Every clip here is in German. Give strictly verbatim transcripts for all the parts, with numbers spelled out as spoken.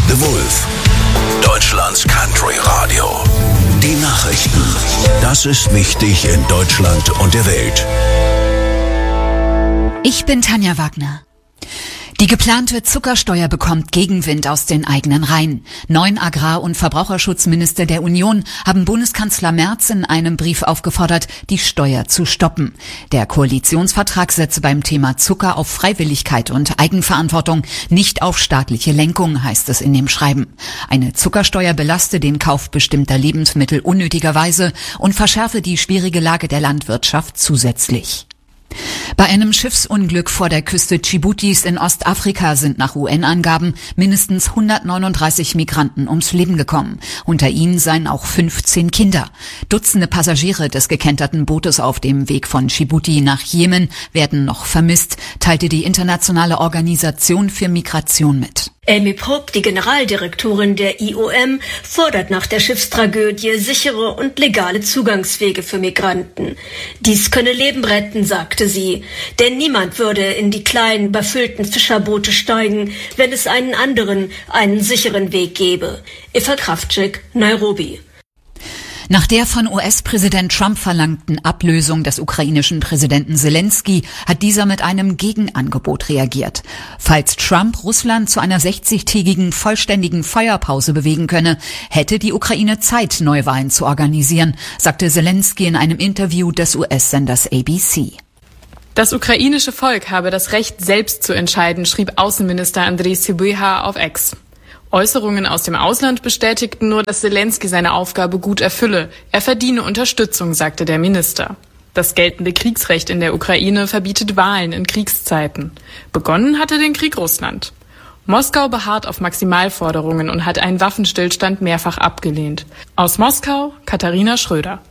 The Wolf, Deutschlands Country Radio. Die Nachrichten. Das ist wichtig in Deutschland und der Welt. Ich bin Tanja Wagner. Die geplante Zuckersteuer bekommt Gegenwind aus den eigenen Reihen. Neun Agrar- und Verbraucherschutzminister der Union haben Bundeskanzler Merz in einem Brief aufgefordert, die Steuer zu stoppen. Der Koalitionsvertrag setze beim Thema Zucker auf Freiwilligkeit und Eigenverantwortung, nicht auf staatliche Lenkung, heißt es in dem Schreiben. Eine Zuckersteuer belaste den Kauf bestimmter Lebensmittel unnötigerweise und verschärfe die schwierige Lage der Landwirtschaft zusätzlich. Bei einem Schiffsunglück vor der Küste Dschibutis in Ostafrika sind nach U N-Angaben mindestens hundertneununddreißig Migranten ums Leben gekommen. Unter ihnen seien auch fünfzehn Kinder. Dutzende Passagiere des gekenterten Bootes auf dem Weg von Dschibuti nach Jemen werden noch vermisst, teilte die Internationale Organisation für Migration mit. Amy Propp, die Generaldirektorin der I O M, fordert nach der Schiffstragödie sichere und legale Zugangswege für Migranten. Dies könne Leben retten, sagte sie. Denn niemand würde in die kleinen, überfüllten Fischerboote steigen, wenn es einen anderen, einen sicheren Weg gäbe. Eva Kraftschik, Nairobi. Nach der von U S-Präsident Trump verlangten Ablösung des ukrainischen Präsidenten Selensky hat dieser mit einem Gegenangebot reagiert. Falls Trump Russland zu einer sechzigtägigen vollständigen Feuerpause bewegen könne, hätte die Ukraine Zeit, Neuwahlen zu organisieren, sagte Selensky in einem Interview des U S-Senders A B C. Das ukrainische Volk habe das Recht, selbst zu entscheiden, schrieb Außenminister Andriy Sybiha auf X. Äußerungen aus dem Ausland bestätigten nur, dass Selensky seine Aufgabe gut erfülle. Er verdiene Unterstützung, sagte der Minister. Das geltende Kriegsrecht in der Ukraine verbietet Wahlen in Kriegszeiten. Begonnen hatte den Krieg Russland. Moskau beharrt auf Maximalforderungen und hat einen Waffenstillstand mehrfach abgelehnt. Aus Moskau, Katharina Schröder.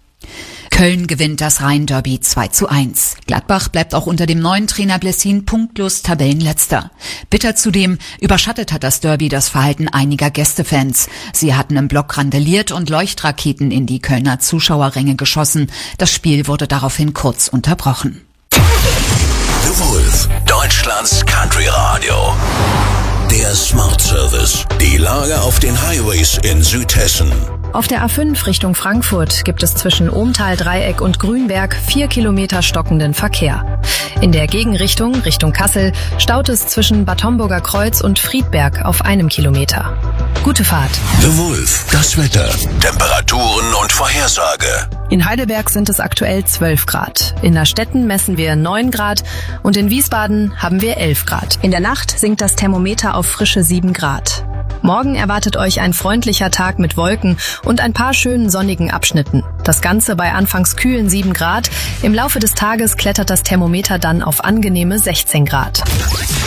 Köln gewinnt das Rhein-Derby zwei zu eins. Gladbach bleibt auch unter dem neuen Trainer Blessin punktlos Tabellenletzter. Bitter zudem überschattet hat das Derby das Verhalten einiger Gästefans. Sie hatten im Block randaliert und Leuchtraketen in die Kölner Zuschauerränge geschossen. Das Spiel wurde daraufhin kurz unterbrochen. The Wolf, Deutschlands Country Radio. Der Smart Service. Die Lage auf den Highways in Südhessen. Auf der A fünf Richtung Frankfurt gibt es zwischen Ohmtal-Dreieck und Grünberg vier Kilometer stockenden Verkehr. In der Gegenrichtung, Richtung Kassel, staut es zwischen Bad Homburger Kreuz und Friedberg auf einem Kilometer. Gute Fahrt. The Wolf, das Wetter, Temperaturen und Vorhersage. In Heidelberg sind es aktuell zwölf Grad. In Nastetten messen wir neun Grad und in Wiesbaden haben wir elf Grad. In der Nacht sinkt das Thermometer auf frische sieben Grad. Morgen erwartet euch ein freundlicher Tag mit Wolken und ein paar schönen sonnigen Abschnitten. Das Ganze bei anfangs kühlen sieben Grad. Im Laufe des Tages klettert das Thermometer dann auf angenehme sechzehn Grad.